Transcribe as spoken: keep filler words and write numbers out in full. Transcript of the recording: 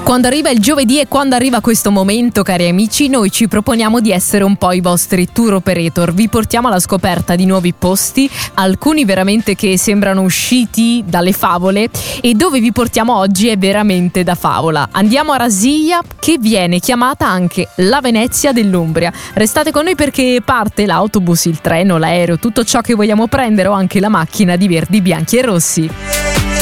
Quando arriva il giovedì e quando arriva questo momento, cari amici, noi ci proponiamo di essere un po' i vostri tour operator. Vi portiamo alla scoperta di nuovi posti, alcuni veramente che sembrano usciti dalle favole, e dove vi portiamo oggi è veramente da favola. Andiamo a Rasiglia, che viene chiamata anche la Venezia dell'Umbria. Restate con noi perché parte l'autobus, il treno, l'aereo, tutto ciò che vogliamo prendere, o anche la macchina di verdi, bianchi e rossi.